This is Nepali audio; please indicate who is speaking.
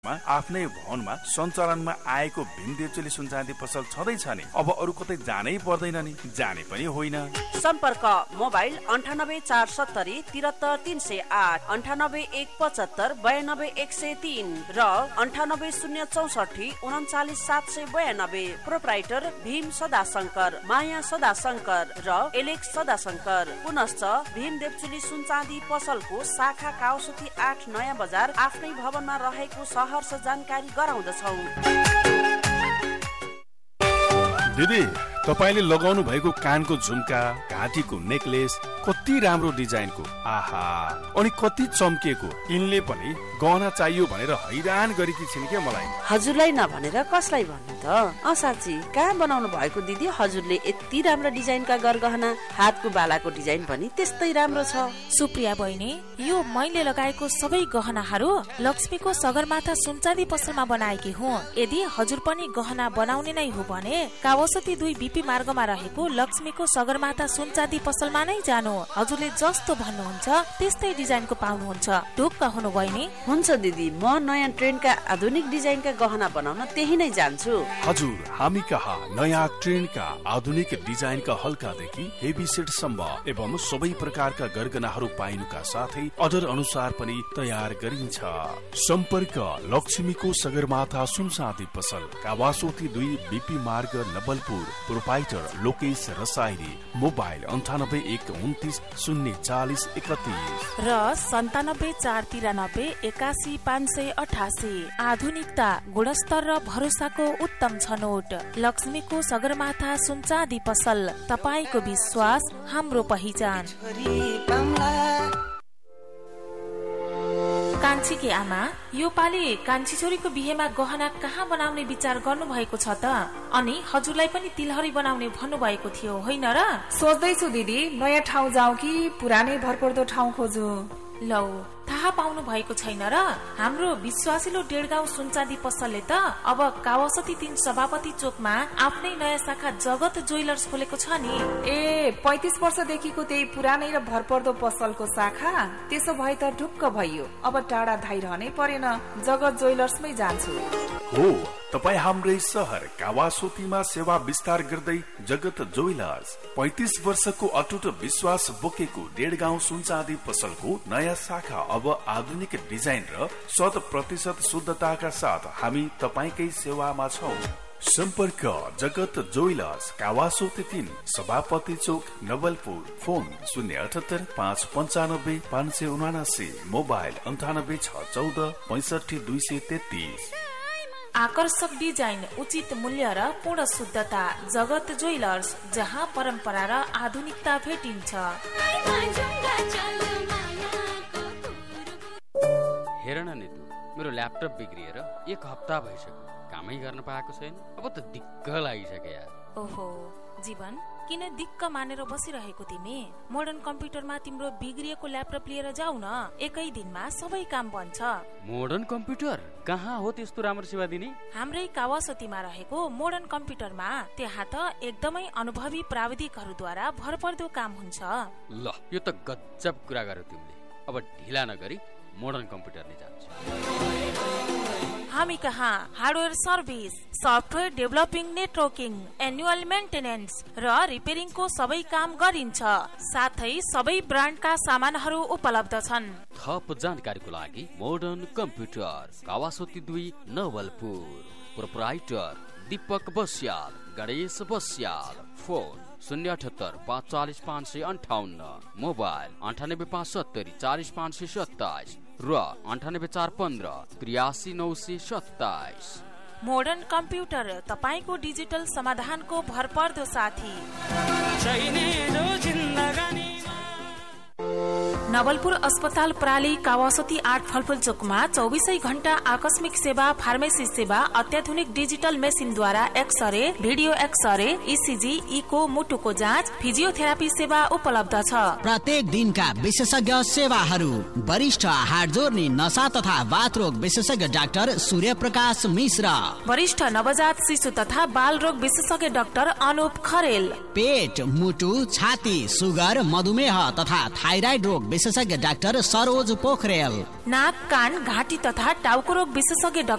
Speaker 1: आफ्नै भवनमा सञ्चालनमा आएको भीम देवचुली सुनचाँदी पसल छँदैछ नि, अब अरू कतै जानै पर्दैन नि, जाने पनि होइन।
Speaker 2: सम्पर्क मोबाइल 98 470 73 308, 98 175 92 103 र 98 064 39 792। प्रोप्राइटर भीम सदाशंकर, माया सदाशंकर र एलेक्स सदाशंकर। पुनश्च भीम देवचुली सुनचाँदी पसलको शाखा काउसुती 8 नयाँ बजार आफ्नै भवनमा रहेको सहर्ष जानकारी गराउँदछौ।
Speaker 1: दिदी, तपाईले लगाउनु भएको कानको झुम्का, घाँटीको नेकलेस कति राम्रो डिजाइनको, आहा, अनि कति चम्किएको। यिनले पनि गहना चाहियो भनेर हैरान गरेकी छिन् के मलाई।
Speaker 2: हजुरलाई नभनेर कसलाई भन्नु त? साँच्ची कहाँ बनाउनु भएको दिदी? हजुरले यति राम्रो डिजाइनका गरगहना, हातको बालाको डिजाइन पनि त्यस्तै राम्रो छ।
Speaker 3: सुप्रिया बहिनी, यो मैले लगाएको सबै गहनाहरू लक्ष्मीको सगरमाथा सुनचाँदी पसलमा बनाएकी हुँ। यदि हजुर पनि गहना बनाउने नै हो भने कावासती 2 बीपी मार्गमा रहेको लक्ष्मीको सगरमाथा सुनचाँदी पसलमा नै जानु। हजुरले जस्तो भन्नुहुन्छ त्यस्तै डिजाइनको पाउनुहुन्छ। ढुक्क हुनु बहिनी?
Speaker 2: हुन्छ दिदी, म नयाँ ट्रेन्डका आधुनिक डिजाइनका गहना बनाउन त्यही नै जान्छु।
Speaker 1: हजुर, हामी कहाँ नयाँ ट्रेन्डका आधुनिक डिजाइनका हल्कादेखि हेभी सेटसम्म एवं सबै प्रकारका गरगहनाहरू पाइनुका साथै अर्डर अनुसार पनि तयार गरिन्छ। सम्पर्क लक्ष्मीको सगरमाथा सुनचाँदी पसल, कावासोती 2 बीपी मार्ग, नवलपुर। प्रोप्राइटर लोकेश रसाइली। मोबाइल 98 129 040 31
Speaker 3: र 97 493 81 588। आधुनिकता, गुणस्तर र भरोसाको उत्तम छनोट। लक्ष्मीको सगरमाथा सुनचाँदी पसल, तपाईको विश्वास हाम्रो पहिचान। कान्छीकी आमा, यो पालि कान्छी छोरीको बिहेमा गहना कहाँ बनाउने विचार गर्नु भएको छ त? अनि हजुरलाई पनि तिलहरी बनाउने भन्नु भएको थियो होइन र?
Speaker 4: सोच्दैछु दिदी, नयाँ ठाउँ जाऊ कि पुरानै भरपर्दो ठाउँ खोजु।
Speaker 3: लौ, थाहा पाउनु भएको छैन र? हाम्रो विश्वासिलो डेढगाउँ सुनचाँदी पसलले त अब कावासती 3 सभापति चोकमा आफ्नै नयाँ शाखा जगत ज्वेलर्स खोलेको छ नि।
Speaker 4: 35 वर्षदेखिको त्यही पुरानै र भरपर्दो पसलको शाखा? त्यसो भए त ढुक्क भइयो। अब टाढा धाइरहनै परेन, जगत ज्वेलर्समै जान्छु।
Speaker 1: हो, तपाई हाम्रै सहर कावासोतीमा सेवा विस्तार गर्दै जगत ज्वेलर्स 35 वर्षको अटुट विश्वास बोकेको डेढगाउँ सुनचाँदी पसलको नयाँ शाखा अब आधुनिक डिजाइन र 100% शुद्धताका साथ हामी तपाईकै सेवामा छौं। सम्पर्क जगत ज्वेलर्स, कावासोती 3 सभापति चोक, नवलपुर। फोन 078 595 579। मोबाइल 98 614 65 233।
Speaker 3: आकर्षक डिजाइन, उचित मूल्य र पूर्ण शुद्धता। जगत ज्वेलर्स, जहाँ परम्परा र आधुनिकता भेटिन्छ।
Speaker 5: हेर न नितु, मेरो ल्यापटप बिग्रिएर 1 हप्ता भइसक्यो, कामै गर्न पाएको छैन। अब त दिक्क लागिसक्यो यार।
Speaker 3: ओहो जीवन, किन दिक्क मानेर बसिरहेको तिमी? मोडर्न कम्प्युटरमा तिम्रो बिग्रिएको ल्यापटप लिएर जाऊ न, एकै दिनमा सबै काम बन्छ।
Speaker 5: मोडर्न कम्प्युटर कहाँ हो त्यस्तो राम्रो सेवा दिने?
Speaker 3: हाम्रै कावासतीमा रहेको मोडर्न कम्प्युटरमा। त्यहाँ त एकदमै अनुभवी प्राविधिकहरूद्वारा भरपर्दो काम हुन्छ।
Speaker 5: ल, यो त गजब कुरा गर्यो तिमीले। अब ढिला नगरी मोडर्न कम्प्युटर नै जान्छ।
Speaker 3: हामी कहाँ hardware service, software developing, networking, annual maintenance र रिपेयरिङको सबै काम गरिन्छ। साथै सबै ब्रान्डका सामानहरू उपलब्ध छन्।
Speaker 5: थप जानकारीको लागि modern computer, Kawasoti 2 Nawalpur. Proprietor Deepak Basyal, Ganesh Basyal. Phone 078 540 558। Mobile 98 570 40 527 र 98 415 83 927।
Speaker 3: मोडर्न कम्प्युटर, तपाईको डिजिटल समाधानको भरपर्दो साथी। नवलपुर अस्पताल प्राली, कावासती 8 फलफुल चोकमा 24 घण्टा आकस्मिक सेवा, फार्मेसी सेवा, अत्याधुनिक digital मेसिनद्वारा x-ray, video x-ray, ECG, eco, मुटुको जाँच, फिजियोथेरापी सेवा उपलब्ध छ।
Speaker 6: प्रत्येक दिनका विशेषज्ञ सेवाहरू। वरिष्ठ हाड जोर्नी, नसा तथा वात रोग विशेषज्ञ डाक्टर सूर्य प्रकाश मिश्र।
Speaker 3: वरिष्ठ नवजात शिशु तथा बाल रोग विशेषज्ञ डाक्टर अनुप खरेल।
Speaker 6: पेट, मुटु, छाती, सुगर, मधुमेह तथा थाइराइड रोग विशेषज्ञ डाक्टर सरोज पोखरेल।
Speaker 3: नाक कान घाँटी तथा टाउको रोग विशेषज्ञ